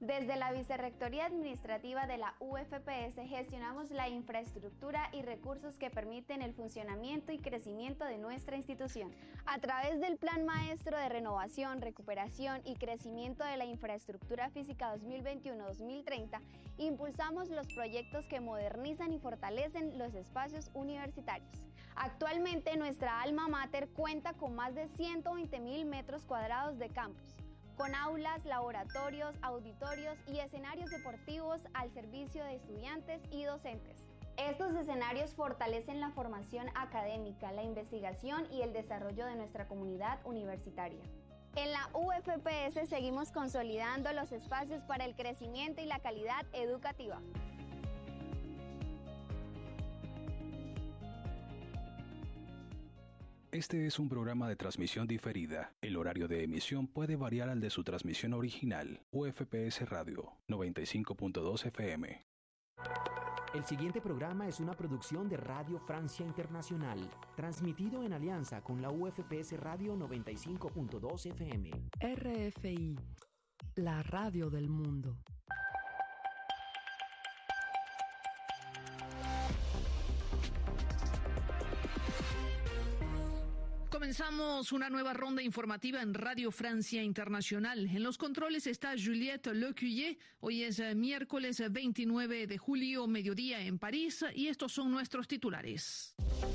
Desde la Vicerrectoría Administrativa de la UFPS gestionamos la infraestructura y recursos que permiten el funcionamiento y crecimiento de nuestra institución. A través del Plan Maestro de Renovación, Recuperación y Crecimiento de la Infraestructura Física 2021-2030, impulsamos los proyectos que modernizan y fortalecen los espacios universitarios. Actualmente nuestra alma mater cuenta con más de 120.000 metros cuadrados de campus, con aulas, laboratorios, auditorios y escenarios deportivos al servicio de estudiantes y docentes. Estos escenarios fortalecen la formación académica, la investigación y el desarrollo de nuestra comunidad universitaria. En la UFPS seguimos consolidando los espacios para el crecimiento y la calidad educativa. Este es un programa de transmisión diferida. El horario de emisión puede variar al de su transmisión original. UFPS Radio, 95.2 FM. El siguiente programa es una producción de Radio Francia Internacional, transmitido en alianza con la UFPS Radio 95.2 FM. RFI, la radio del mundo. Comenzamos una nueva ronda informativa en Radio Francia Internacional. En los controles está Juliette Lecuyer. Hoy es miércoles 29 de julio, mediodía en París, y estos son nuestros titulares.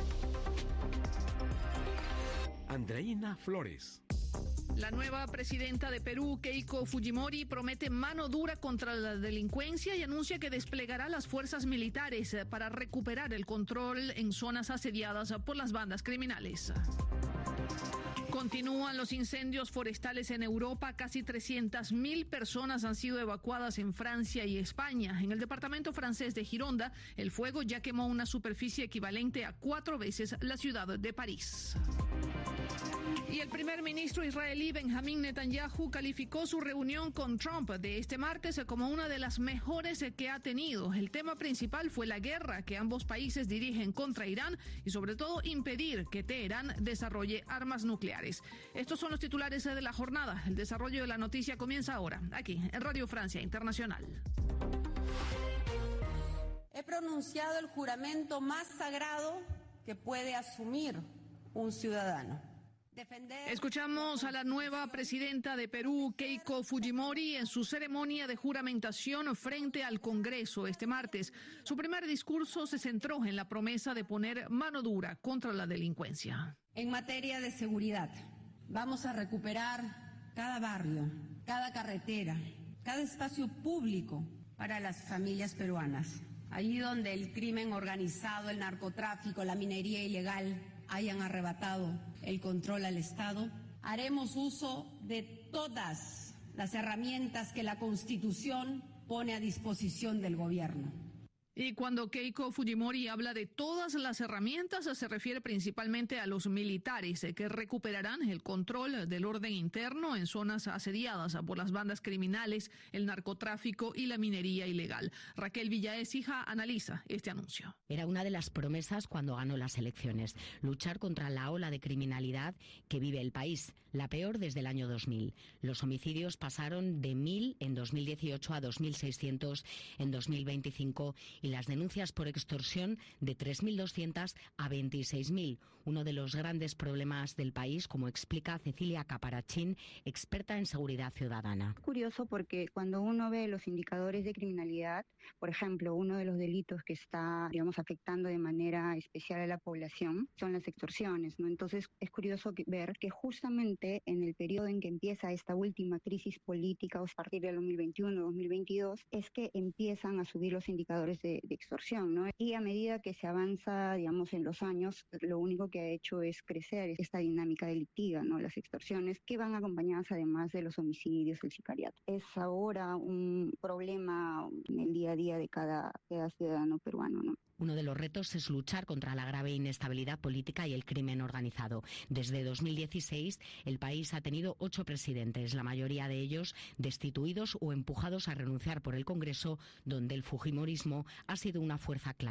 Andreina Flores. La nueva presidenta de Perú, Keiko Fujimori, promete mano dura contra la delincuencia y anuncia que desplegará las fuerzas militares para recuperar el control en zonas asediadas por las bandas criminales. Continúan los incendios forestales en Europa. Casi 300.000 personas han sido evacuadas en Francia y España. En el departamento francés de Gironda, el fuego ya quemó una superficie equivalente a 4 veces la ciudad de París. Y el primer ministro israelí Benjamín Netanyahu calificó su reunión con Trump de este martes como una de las mejores que ha tenido. El tema principal fue la guerra que ambos países dirigen contra Irán y sobre todo impedir que Teherán desarrolle armas nucleares. Estos son los titulares de la jornada. El desarrollo de la noticia comienza ahora, aquí en Radio Francia Internacional. He pronunciado el juramento más sagrado que puede asumir un ciudadano. Escuchamos a la nueva presidenta de Perú, Keiko Fujimori, en su ceremonia de juramentación frente al Congreso este martes. Su primer discurso se centró en la promesa de poner mano dura contra la delincuencia. En materia de seguridad, vamos a recuperar cada barrio, cada carretera, cada espacio público para las familias peruanas. Allí donde el crimen organizado, el narcotráfico, la minería ilegal hayan arrebatado el control al Estado, haremos uso de todas las herramientas que la Constitución pone a disposición del gobierno. Y cuando Keiko Fujimori habla de todas las herramientas, se refiere principalmente a los militares que recuperarán el control del orden interno en zonas asediadas por las bandas criminales, el narcotráfico y la minería ilegal. Raquel Villaécija analiza este anuncio. Era una de las promesas cuando ganó las elecciones, luchar contra la ola de criminalidad que vive el país, la peor desde el año 2000. Los homicidios pasaron de 1.000 en 2018 a 2.600 en 2025 y las denuncias por extorsión de 3.200 a 26.000, uno de los grandes problemas del país, como explica Cecilia Caparachín, experta en seguridad ciudadana. Es curioso porque cuando uno ve los indicadores de criminalidad, por ejemplo, uno de los delitos que está, afectando de manera especial a la población son las extorsiones, ¿no? Entonces es curioso ver que justamente en el periodo en que empieza esta última crisis política, a partir del 2021-2022, es que empiezan a subir los indicadores de extorsión, ¿no? Y a medida que se avanza, en los años, lo único que ha hecho es crecer esta dinámica delictiva, ¿no? Las extorsiones que van acompañadas además de los homicidios, el sicariato. Es ahora un problema en el día a día de cada ciudadano peruano, ¿no? Uno de los retos es luchar contra la grave inestabilidad política y el crimen organizado. Desde 2016, el país ha tenido 8 presidentes, la mayoría de ellos destituidos o empujados a renunciar por el Congreso, donde el fujimorismo ha sido una fuerza clave.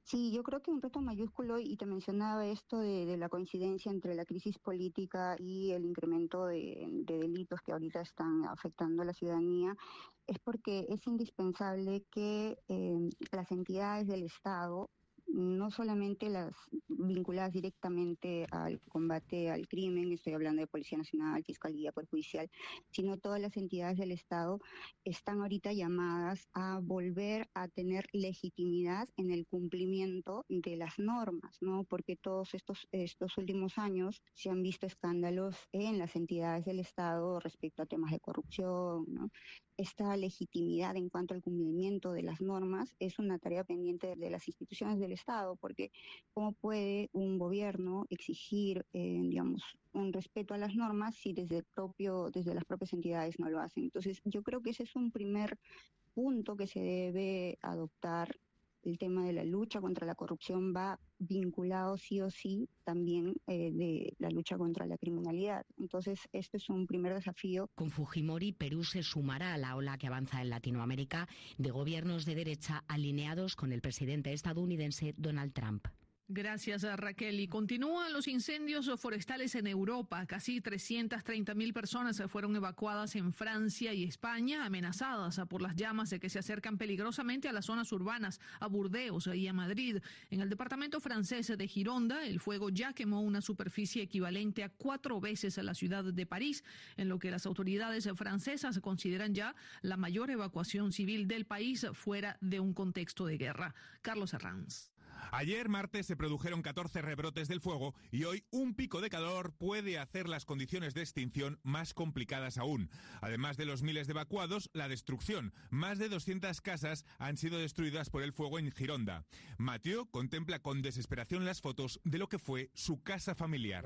Sí, yo creo que un reto mayúsculo, y te mencionaba esto de la coincidencia entre la crisis política y el incremento de delitos que ahorita están afectando a la ciudadanía, es porque es indispensable que las entidades del Estado, no solamente las vinculadas directamente al combate al crimen, estoy hablando de Policía Nacional, Fiscalía, Poder Judicial, sino todas las entidades del Estado están ahorita llamadas a volver a tener legitimidad en el cumplimiento de las normas, ¿no? Porque todos estos últimos años se han visto escándalos en las entidades del Estado respecto a temas de corrupción, ¿no? Esta legitimidad en cuanto al cumplimiento de las normas es una tarea pendiente de las instituciones del Estado, porque ¿cómo puede un gobierno exigir, digamos, un respeto a las normas si desde las propias entidades no lo hacen? Entonces, yo creo que ese es un primer punto que se debe adoptar. El tema de la lucha contra la corrupción va vinculado sí o sí también de la lucha contra la criminalidad. Entonces, este es un primer desafío. Con Fujimori, Perú se sumará a la ola que avanza en Latinoamérica de gobiernos de derecha alineados con el presidente estadounidense Donald Trump. Gracias a Raquel. Y continúan los incendios forestales en Europa. Casi 330.000 personas fueron evacuadas en Francia y España, amenazadas por las llamas que se acercan peligrosamente a las zonas urbanas, a Burdeos y a Madrid. En el departamento francés de Gironda, el fuego ya quemó una superficie equivalente a 4 veces a la ciudad de París, en lo que las autoridades francesas consideran ya la mayor evacuación civil del país fuera de un contexto de guerra. Carlos Herranz. Ayer, martes, se produjeron 14 rebrotes del fuego y hoy un pico de calor puede hacer las condiciones de extinción más complicadas aún. Además de los miles de evacuados, la destrucción. Más de 200 casas han sido destruidas por el fuego en Gironda. Mathieu contempla con desesperación las fotos de lo que fue su casa familiar.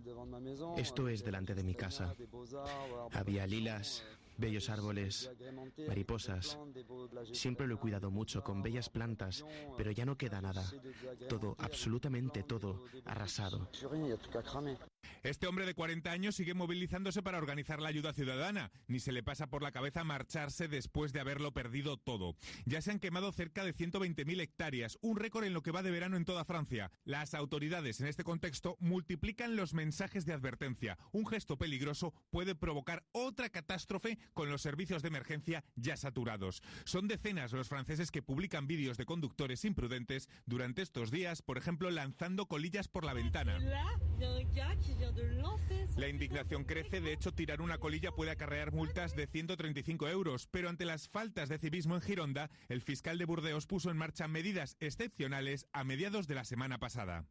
Esto es delante de mi casa. Había lilas, bellos árboles, mariposas. Siempre lo he cuidado mucho, con bellas plantas, pero ya no queda nada. Todo, absolutamente todo, arrasado. Este hombre de 40 años sigue movilizándose para organizar la ayuda ciudadana. Ni se le pasa por la cabeza marcharse después de haberlo perdido todo. Ya se han quemado cerca de 120.000 hectáreas, un récord en lo que va de verano en toda Francia. Las autoridades en este contexto multiplican los mensajes de advertencia. Un gesto peligroso puede provocar otra catástrofe con los servicios de emergencia ya saturados. Son decenas los franceses que publican vídeos de conductores imprudentes durante estos días, por ejemplo, lanzando colillas por la ventana. La indignación crece, de hecho tirar una colilla puede acarrear multas de 135 euros, pero ante las faltas de civismo en Gironda, el fiscal de Burdeos puso en marcha medidas excepcionales a mediados de la semana pasada.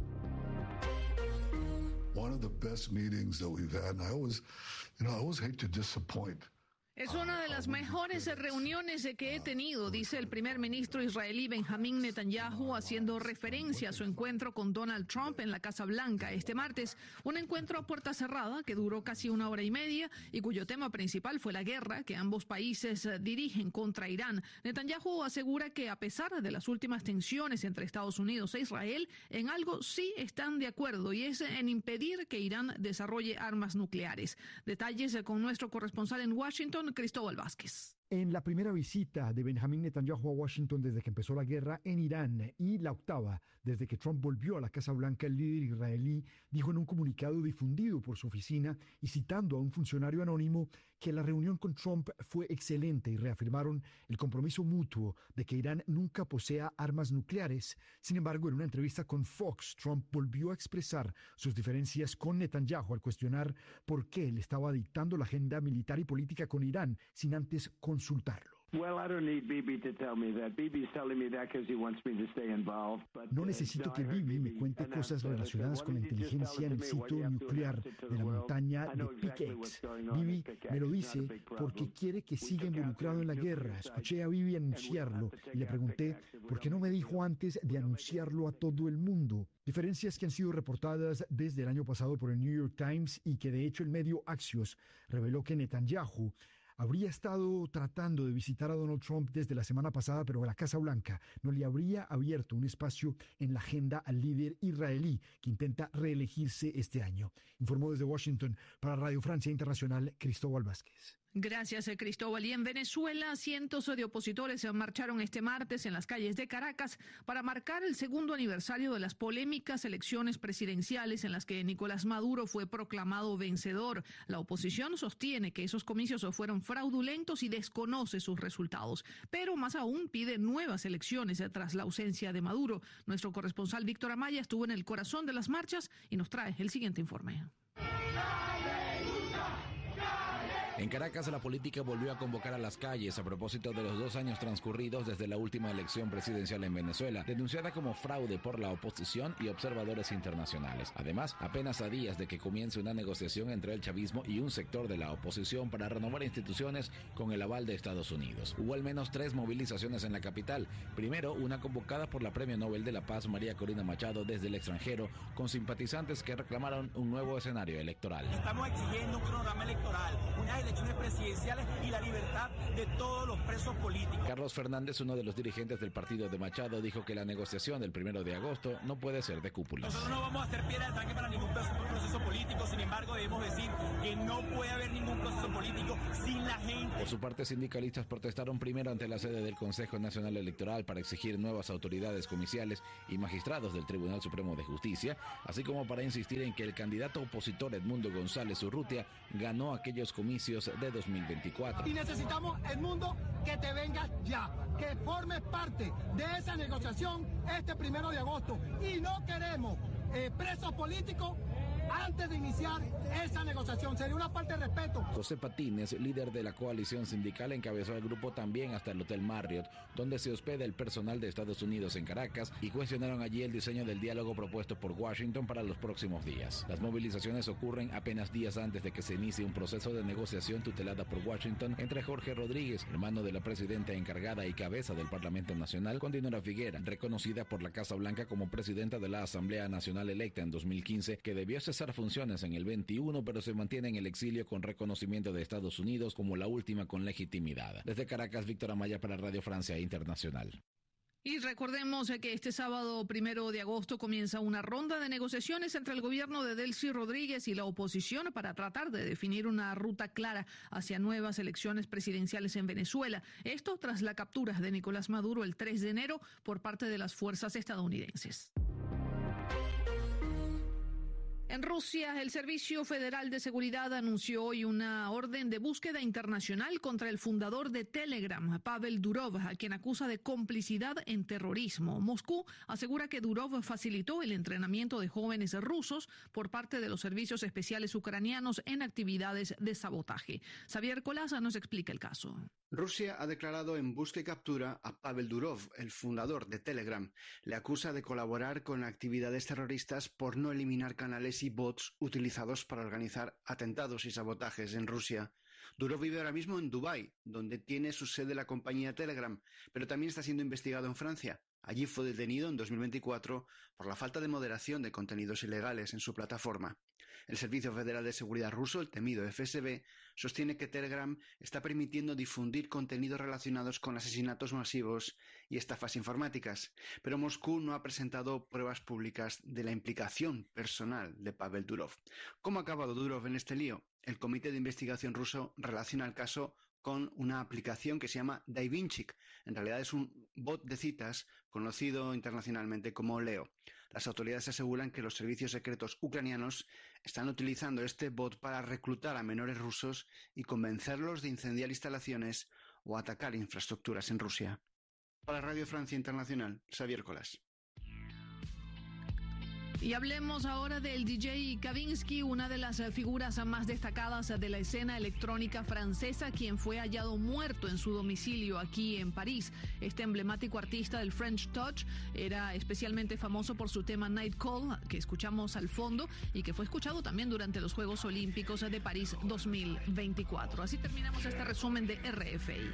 One of the best meetings that we've had, and I always hate to disappoint. Es una de las mejores reuniones que he tenido, dice el primer ministro israelí Benjamín Netanyahu, haciendo referencia a su encuentro con Donald Trump en la Casa Blanca este martes. Un encuentro a puerta cerrada que duró casi 1 hora y media y cuyo tema principal fue la guerra que ambos países dirigen contra Irán. Netanyahu asegura que a pesar de las últimas tensiones entre Estados Unidos e Israel, en algo sí están de acuerdo y es en impedir que Irán desarrolle armas nucleares. Detalles con nuestro corresponsal en Washington, Cristóbal Vázquez. En la primera visita de Benjamín Netanyahu a Washington desde que empezó la guerra en Irán y la octava desde que Trump volvió a la Casa Blanca, el líder israelí dijo en un comunicado difundido por su oficina y citando a un funcionario anónimo que la reunión con Trump fue excelente y reafirmaron el compromiso mutuo de que Irán nunca posea armas nucleares. Sin embargo, en una entrevista con Fox, Trump volvió a expresar sus diferencias con Netanyahu al cuestionar por qué él estaba dictando la agenda militar y política con Irán sin antes consultarlo. No necesito que Bibi me cuente cosas relacionadas con la inteligencia en el sitio nuclear de la montaña de Pickex. Bibi me lo dice porque quiere que siga involucrado en la guerra. Escuché a Bibi anunciarlo y le pregunté por qué no me dijo antes de anunciarlo a todo el mundo. Diferencias que han sido reportadas desde el año pasado por el New York Times y que de hecho el medio Axios reveló que Netanyahu habría estado tratando de visitar a Donald Trump desde la semana pasada, pero la Casa Blanca no le habría abierto un espacio en la agenda al líder israelí que intenta reelegirse este año. Informó desde Washington para Radio Francia Internacional, Cristóbal Vázquez. Gracias, Cristóbal. Y en Venezuela, cientos de opositores se marcharon este martes en las calles de Caracas para marcar el segundo aniversario de las polémicas elecciones presidenciales en las que Nicolás Maduro fue proclamado vencedor. La oposición sostiene que esos comicios fueron fraudulentos y desconoce sus resultados, pero más aún pide nuevas elecciones tras la ausencia de Maduro. Nuestro corresponsal Víctor Amaya estuvo en el corazón de las marchas y nos trae el siguiente informe. En Caracas, la política volvió a convocar a las calles a propósito de los 2 años transcurridos desde la última elección presidencial en Venezuela, denunciada como fraude por la oposición y observadores internacionales. Además, apenas a días de que comience una negociación entre el chavismo y un sector de la oposición para renovar instituciones con el aval de Estados Unidos. Hubo al menos 3 movilizaciones en la capital. Primero, una convocada por la Premio Nobel de la Paz María Corina Machado desde el extranjero, con simpatizantes que reclamaron un nuevo escenario electoral. Estamos exigiendo un cronograma electoral, unas elecciones presidenciales y la libertad de todos los presos políticos. Carlos Fernández, uno de los dirigentes del partido de Machado, dijo que la negociación del 1 de agosto no puede ser de cúpulas. Nosotros no vamos a hacer piedra de tranque para ningún proceso político, sin embargo debemos decir que no puede haber ningún proceso político sin la gente. Por su parte, sindicalistas protestaron primero ante la sede del Consejo Nacional Electoral para exigir nuevas autoridades comiciales y magistrados del Tribunal Supremo de Justicia, así como para insistir en que el candidato opositor Edmundo González Urrutia ganó aquellos comicios de 2024. Y necesitamos, Edmundo, que te vengas ya, que formes parte de esa negociación este 1 de agosto. Y no queremos presos políticos antes de iniciar esa negociación. Sería una falta de respeto. José Patínez, líder de la coalición sindical, encabezó el grupo también hasta el Hotel Marriott, donde se hospeda el personal de Estados Unidos en Caracas, y cuestionaron allí el diseño del diálogo propuesto por Washington para los próximos días. Las movilizaciones ocurren apenas días antes de que se inicie un proceso de negociación tutelada por Washington entre Jorge Rodríguez, hermano de la presidenta encargada y cabeza del Parlamento Nacional, con Dinora Figuera, reconocida por la Casa Blanca como presidenta de la Asamblea Nacional electa en 2015, que debió cesar funciones en el 21, pero se mantiene en el exilio con reconocimiento de Estados Unidos como la última con legitimidad. Desde Caracas, Víctor Amaya para Radio Francia Internacional. Y recordemos que este sábado 1 de agosto comienza una ronda de negociaciones entre el gobierno de Delcy Rodríguez y la oposición para tratar de definir una ruta clara hacia nuevas elecciones presidenciales en Venezuela. Esto tras la captura de Nicolás Maduro el 3 de enero por parte de las fuerzas estadounidenses. En Rusia, el Servicio Federal de Seguridad anunció hoy una orden de búsqueda internacional contra el fundador de Telegram, Pavel Durov, a quien acusa de complicidad en terrorismo. Moscú asegura que Durov facilitó el entrenamiento de jóvenes rusos por parte de los servicios especiales ucranianos en actividades de sabotaje. Xavier Colaza nos explica el caso. Rusia ha declarado en busca y captura a Pavel Durov, el fundador de Telegram. Le acusa de colaborar con actividades terroristas por no eliminar canales y bots utilizados para organizar atentados y sabotajes en Rusia. Durov vive ahora mismo en Dubái, donde tiene su sede la compañía Telegram, pero también está siendo investigado en Francia. Allí fue detenido en 2024 por la falta de moderación de contenidos ilegales en su plataforma. El Servicio Federal de Seguridad ruso, el temido FSB, sostiene que Telegram está permitiendo difundir contenidos relacionados con asesinatos masivos y estafas informáticas, pero Moscú no ha presentado pruebas públicas de la implicación personal de Pavel Durov. ¿Cómo ha acabado Durov en este lío? El Comité de Investigación ruso relaciona el caso con una aplicación que se llama DaVinchik. En realidad es un bot de citas conocido internacionalmente como Leo. Las autoridades aseguran que los servicios secretos ucranianos están utilizando este bot para reclutar a menores rusos y convencerlos de incendiar instalaciones o atacar infraestructuras en Rusia. Para Radio Francia Internacional, Xavier Colas. Y hablemos ahora del DJ Kavinsky, una de las figuras más destacadas de la escena electrónica francesa, quien fue hallado muerto en su domicilio aquí en París. Este emblemático artista del French Touch era especialmente famoso por su tema Night Call, que escuchamos al fondo y que fue escuchado también durante los Juegos Olímpicos de París 2024. Así terminamos este resumen de RFI.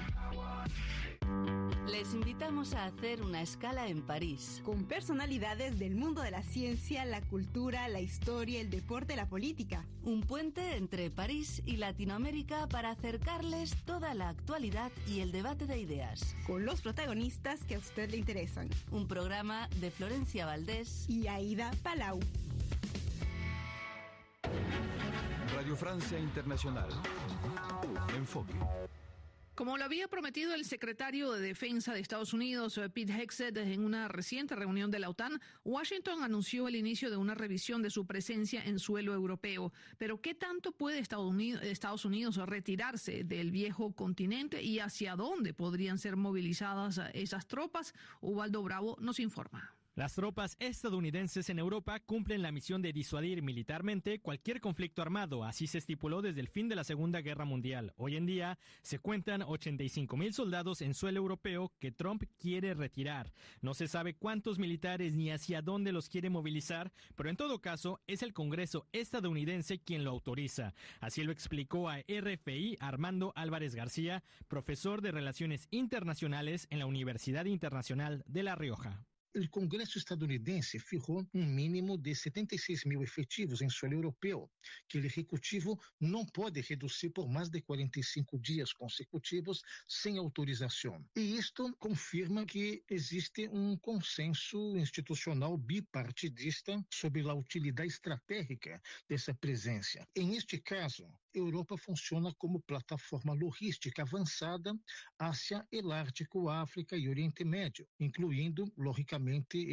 Les invitamos a hacer una escala en París. Con personalidades del mundo de la ciencia, la cultura, la historia, el deporte, la política. Un puente entre París y Latinoamérica para acercarles toda la actualidad y el debate de ideas. Con los protagonistas que a usted le interesan. Un programa de Florencia Valdés y Aida Palau. Radio Francia Internacional. Enfoque. Como lo había prometido el secretario de Defensa de Estados Unidos, Pete Hegseth, en una reciente reunión de la OTAN, Washington anunció el inicio de una revisión de su presencia en suelo europeo. Pero ¿qué tanto puede Estados Unidos retirarse del viejo continente y hacia dónde podrían ser movilizadas esas tropas? Ubaldo Bravo nos informa. Las tropas estadounidenses en Europa cumplen la misión de disuadir militarmente cualquier conflicto armado, así se estipuló desde el fin de la Segunda Guerra Mundial. Hoy en día se cuentan 85,000 soldados en suelo europeo que Trump quiere retirar. No se sabe cuántos militares ni hacia dónde los quiere movilizar, pero en todo caso es el Congreso estadounidense quien lo autoriza. Así lo explicó a RFI Armando Álvarez García, profesor de Relaciones Internacionales en la Universidad Internacional de La Rioja. O Congresso estadunidense fijou mínimo de 76.000 efetivos em solo europeu, que o Executivo não pode reduzir por mais de 45 dias consecutivos sem autorização. E isto confirma que existe consenso institucional bipartidista sobre a utilidade estratégica dessa presença. Em este caso, a Europa funciona como plataforma logística avançada hacia o Ártico, África e Oriente Médio, incluindo, logicamente,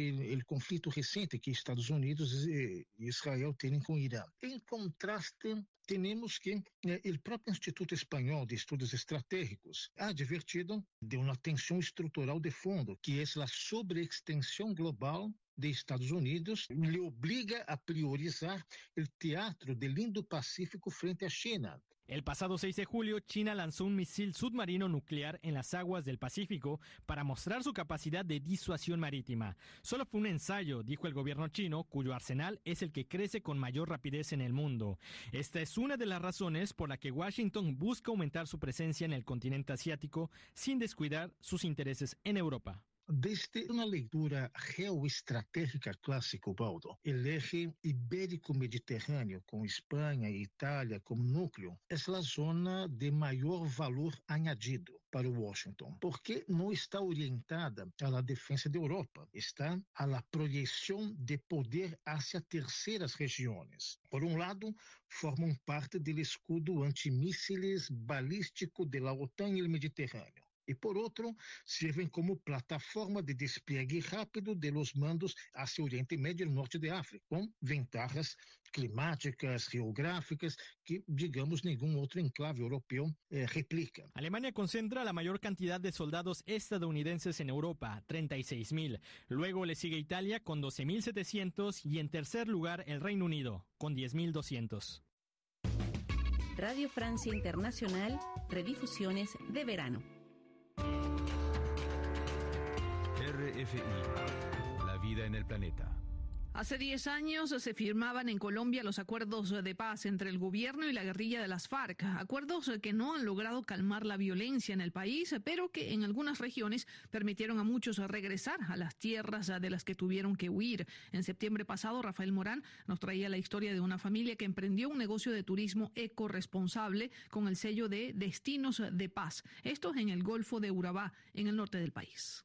o conflito recente que Estados Unidos e Israel têm com o Irã. Em contraste, temos que o próprio Instituto Espanhol de Estudos Estratégicos ha advertido de uma tensão estrutural de fundo, que é a sobreextensão global de Estados Unidos, le obliga a priorizar el teatro del Indo-Pacífico frente a China. El pasado 6 de julio, China lanzó un misil submarino nuclear en las aguas del Pacífico para mostrar su capacidad de disuasión marítima. Solo fue un ensayo, dijo el gobierno chino, cuyo arsenal es el que crece con mayor rapidez en el mundo. Esta es una de las razones por la que Washington busca aumentar su presencia en el continente asiático sin descuidar sus intereses en Europa. Desde uma leitura geoestratégica clássica, Ubaldo, o eje ibérico-mediterrâneo, com Espanha e Itália como núcleo, é a zona de maior valor añadido para Washington, porque não está orientada à defesa da Europa, está à projeção de poder hacia terceiras regiões. Por um lado, formam parte do escudo antimísseis balístico da OTAN e o Mediterrâneo. E, por outro, servem como plataforma de despliegue rápido de los mandos hacia o Oriente Médio e o Norte de África, com vantagens climáticas, geográficas, que, digamos, nenhum outro enclave europeu replica. Alemania concentra la mayor cantidad de soldados estadounidenses en Europa, 36,000. Luego le sigue Italia con 12,700 y en tercer lugar el Reino Unido, con 10,200. Radio Francia Internacional, redifusiones de verano. RFI, la vida en el planeta. Hace 10 años se firmaban en Colombia los acuerdos de paz entre el gobierno y la guerrilla de las FARC, acuerdos que no han logrado calmar la violencia en el país, pero que en algunas regiones permitieron a muchos regresar a las tierras de las que tuvieron que huir. En septiembre pasado, Rafael Morán nos traía la historia de una familia que emprendió un negocio de turismo ecorresponsable con el sello de Destinos de Paz. Esto en el Golfo de Urabá, en el norte del país.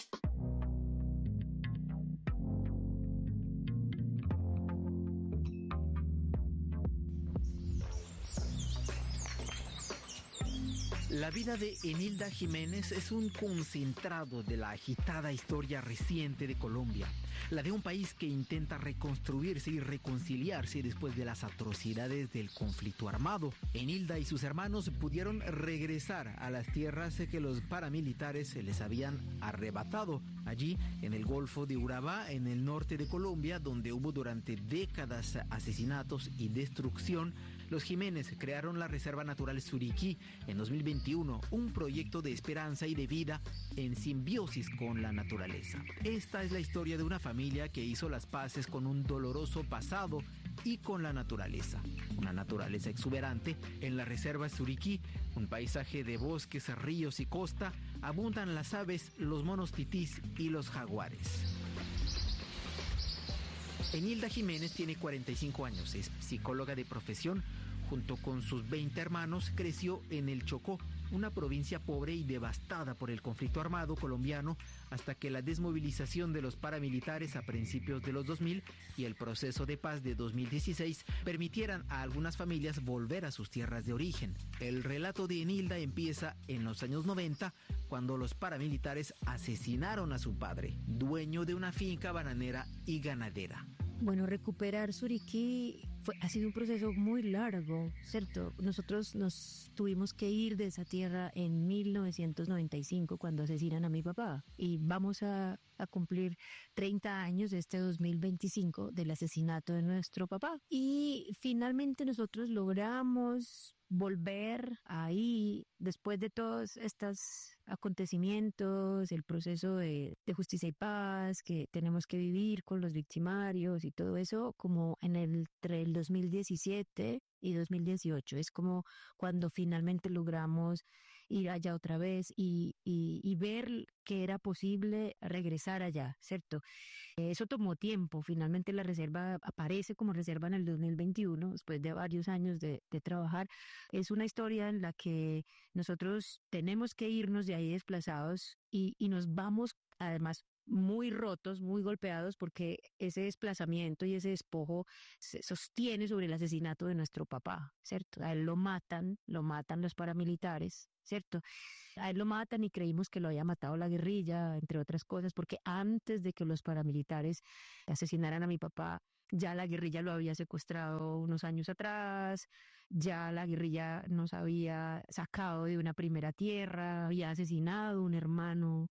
La vida de Enilda Jiménez es un concentrado de la agitada historia reciente de Colombia, la de un país que intenta reconstruirse y reconciliarse después de las atrocidades del conflicto armado. Enilda y sus hermanos pudieron regresar a las tierras que los paramilitares les habían arrebatado, allí en el Golfo de Urabá, en el norte de Colombia, donde hubo durante décadas asesinatos y destrucción. Los Jiménez crearon la Reserva Natural Suriquí en 2021, un proyecto de esperanza y de vida en simbiosis con la naturaleza. Esta es la historia de una familia que hizo las paces con un doloroso pasado y con la naturaleza. Una naturaleza exuberante en la Reserva Suriquí, un paisaje de bosques, ríos y costa, abundan las aves, los monos titís y los jaguares. Enilda Jiménez tiene 45 años, es psicóloga de profesión. Junto con sus 20 hermanos, creció en el Chocó, una provincia pobre y devastada por el conflicto armado colombiano hasta que la desmovilización de los paramilitares a principios de los 2000 y el proceso de paz de 2016 permitieran a algunas familias volver a sus tierras de origen. El relato de Enilda empieza en los años 90, cuando los paramilitares asesinaron a su padre, dueño de una finca bananera y ganadera. Bueno, recuperar Suriquí ha sido un proceso muy largo, ¿cierto? Nosotros nos tuvimos que ir de esa tierra en 1995 cuando asesinan a mi papá y vamos a cumplir 30 años este 2025 del asesinato de nuestro papá. Y finalmente nosotros logramos volver ahí después de todos estos acontecimientos, el proceso de justicia y paz que tenemos que vivir con los victimarios y todo eso, como entre el 2017 y 2018. Es como cuando finalmente logramos ir allá otra vez y ver que era posible regresar allá, ¿cierto? Eso tomó tiempo. Finalmente la reserva aparece como reserva en el 2021, después de varios años de trabajar. Es una historia en la que nosotros tenemos que irnos de ahí desplazados y nos vamos además muy rotos, muy golpeados, porque ese desplazamiento y ese despojo se sostiene sobre el asesinato de nuestro papá, ¿cierto? A él lo matan los paramilitares, ¿cierto? A él lo matan y creímos que lo había matado la guerrilla, entre otras cosas, porque antes de que los paramilitares asesinaran a mi papá, ya la guerrilla lo había secuestrado unos años atrás, ya la guerrilla nos había sacado de una primera tierra, había asesinado a un hermano,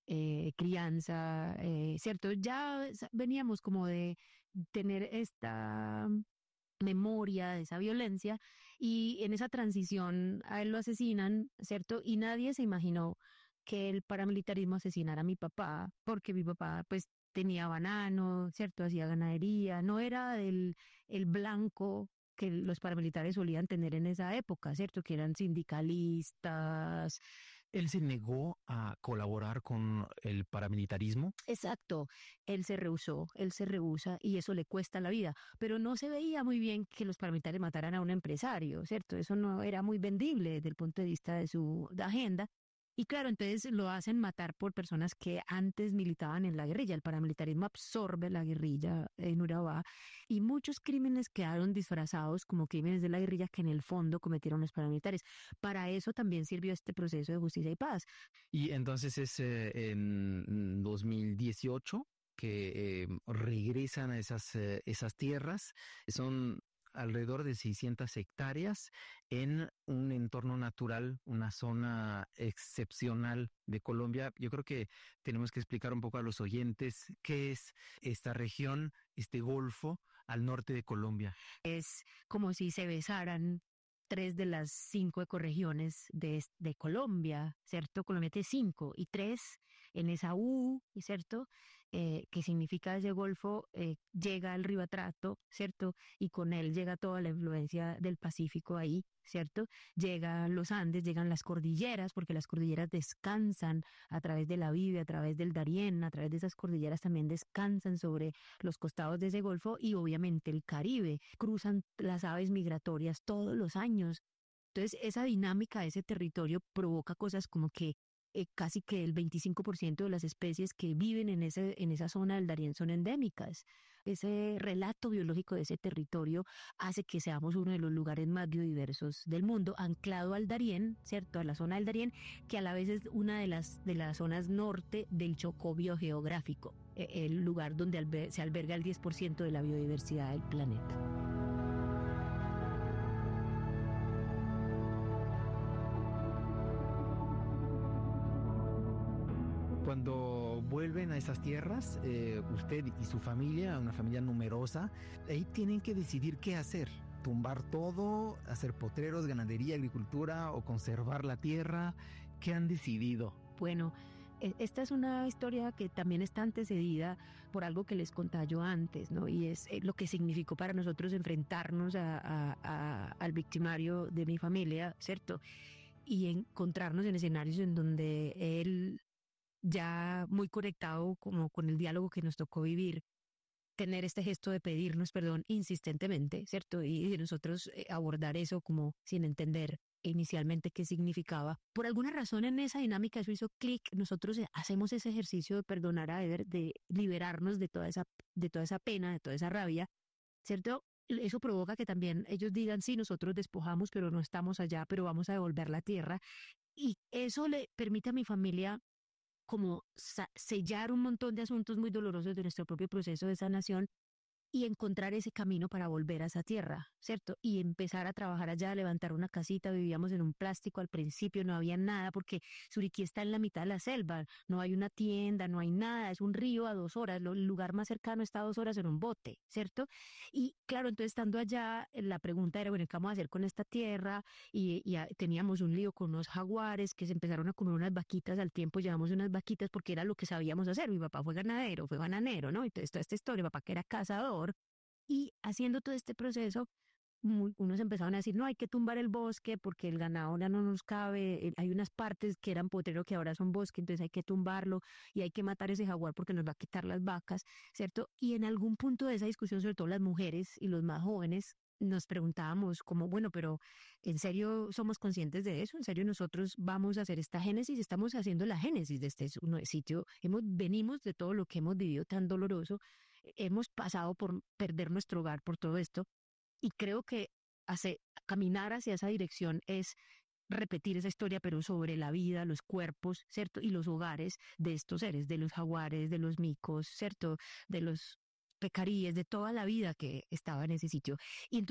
crianza, ¿cierto? Ya veníamos como de tener esta memoria de esa violencia y en esa transición a él lo asesinan, ¿cierto? Y nadie se imaginó que el paramilitarismo asesinara a mi papá, porque mi papá pues tenía banano, ¿cierto? Hacía ganadería, no era el blanco que los paramilitares solían tener en esa época, ¿cierto? Que eran sindicalistas. ¿Él se negó a colaborar con el paramilitarismo? Exacto, él se rehúsa y eso le cuesta la vida, pero no se veía muy bien que los paramilitares mataran a un empresario, ¿cierto? Eso no era muy vendible desde el punto de vista de su agenda. Y claro, entonces lo hacen matar por personas que antes militaban en la guerrilla. El paramilitarismo absorbe la guerrilla en Urabá y muchos crímenes quedaron disfrazados como crímenes de la guerrilla que en el fondo cometieron los paramilitares. Para eso también sirvió este proceso de justicia y paz. Y entonces es en 2018 que regresan a esas tierras. Son alrededor de 600 hectáreas en un entorno natural, una zona excepcional de Colombia. Yo creo que tenemos que explicar un poco a los oyentes qué es esta región, este golfo al norte de Colombia. Es como si se besaran 3 de las 5 ecorregiones de Colombia, ¿cierto? Colombia tiene 5 y 3 en esa U, ¿cierto? Que significa ese golfo, llega al río Atrato, ¿cierto? Y con él llega toda la influencia del Pacífico ahí, ¿cierto? Llegan los Andes, llegan las cordilleras, porque las cordilleras descansan a través de la Vive, a través del Darién, a través de esas cordilleras también descansan sobre los costados de ese golfo y obviamente el Caribe. Cruzan las aves migratorias todos los años. Entonces, esa dinámica de ese territorio provoca cosas como que casi que el 25% de las especies que viven en esa zona del Darién son endémicas. Ese relato biológico de ese territorio hace que seamos uno de los lugares más biodiversos del mundo, anclado al Darién, ¿cierto? A la zona del Darién, que a la vez es una de las zonas norte del Chocó biogeográfico, el lugar donde se alberga el 10% de la biodiversidad del planeta. Cuando vuelven a esas tierras, usted y su familia, una familia numerosa, ahí tienen que decidir qué hacer. Tumbar todo, hacer potreros, ganadería, agricultura o conservar la tierra. ¿Qué han decidido? Bueno, esta es una historia que también está antecedida por algo que les contaba yo antes, ¿no? Y es lo que significó para nosotros enfrentarnos al victimario de mi familia, ¿cierto? Y encontrarnos en escenarios en donde él, ya muy conectado como con el diálogo que nos tocó vivir, tener este gesto de pedirnos perdón insistentemente, ¿cierto? Y de nosotros abordar eso como sin entender inicialmente qué significaba. Por alguna razón en esa dinámica eso hizo clic. Nosotros hacemos ese ejercicio de perdonar a Eder, de liberarnos de toda esa pena, de toda esa rabia, ¿cierto? Eso provoca que también ellos digan, sí, nosotros despojamos, pero no estamos allá, pero vamos a devolver la tierra. Y eso le permite a mi familia como sellar un montón de asuntos muy dolorosos de nuestro propio proceso de sanación y encontrar ese camino para volver a esa tierra, ¿cierto? Y empezar a trabajar allá, a levantar una casita. Vivíamos en un plástico al principio, no había nada porque Suriquí está en la mitad de la selva, no hay una tienda, no hay nada, es un río a 2 horas, el lugar más cercano está a 2 horas en un bote, ¿cierto? Y claro, entonces estando allá, la pregunta era, bueno, ¿qué vamos a hacer con esta tierra? Y teníamos un lío con unos jaguares que se empezaron a comer unas vaquitas al tiempo, llevamos unas vaquitas porque era lo que sabíamos hacer. Mi papá fue ganadero, fue bananero, ¿no? Entonces toda esta historia, mi papá que era cazador. Y haciendo todo este proceso, unos empezaron a decir, no, hay que tumbar el bosque porque el ganado ya no nos cabe, hay unas partes que eran potrero que ahora son bosque, entonces hay que tumbarlo y hay que matar ese jaguar porque nos va a quitar las vacas, ¿cierto? Y en algún punto de esa discusión, sobre todo las mujeres y los más jóvenes, nos preguntábamos como, bueno, pero ¿en serio somos conscientes de eso? ¿En serio nosotros vamos a hacer esta génesis? Estamos haciendo la génesis de este sitio. Venimos de todo lo que hemos vivido tan doloroso, hemos pasado por perder nuestro hogar, por todo esto, y creo que caminar hacia esa dirección es repetir esa historia, pero sobre la vida, los cuerpos, ¿cierto? Y los hogares de estos seres, de los jaguares, de los micos, ¿cierto? De los pecaríes, de toda la vida que estaba en ese sitio. Y entonces